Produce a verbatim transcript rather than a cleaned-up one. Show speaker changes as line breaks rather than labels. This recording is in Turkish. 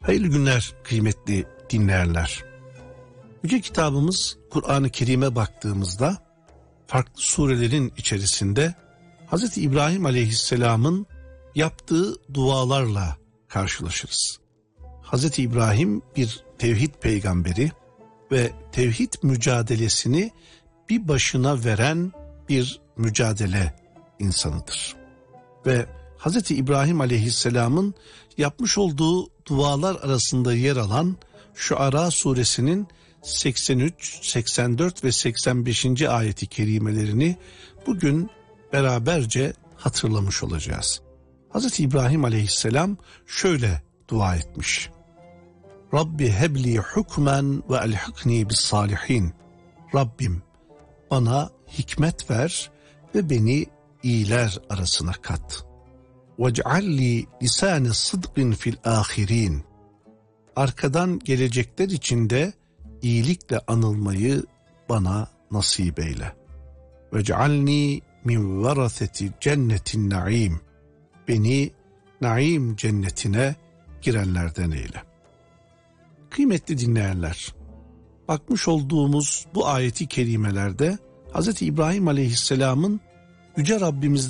Hayırlı günler kıymetli dinleyenler. Yüce kitabımız Kur'an-ı Kerim'e baktığımızda farklı surelerin içerisinde Hz. İbrahim Aleyhisselam'ın yaptığı dualarla karşılaşırız. Hz. İbrahim bir tevhid peygamberi ve tevhid mücadelesini bir başına veren bir mücadele insanıdır. Ve Hz. İbrahim Aleyhisselam'ın yapmış olduğu dualar arasında yer alan Şuara suresinin seksen üç, seksen dört ve seksen beşinci ayeti kerimelerini bugün beraberce hatırlamış olacağız. Hz. İbrahim Aleyhisselam şöyle dua etmiş: Rabbi hebli hukmen ve elhikni bis salihin. Rabbim bana hikmet ver ve beni iyiler arasına kat. وَجْعَلْلِي لِسَانِ صِدْقٍ فِي الْآخِرِينَ. Arkadan gelecekler içinde iyilikle anılmayı bana nasip eyle. وَجْعَلْنِي مِنْ وَرَثَةِ جَنَّةِ النَّعِيمِ. Beni naim cennetine girenlerden eyle. Kıymetli dinleyenler, bakmış olduğumuz bu ayeti kerimelerde Hz. İbrahim Aleyhisselam'ın Yüce Rabbimizden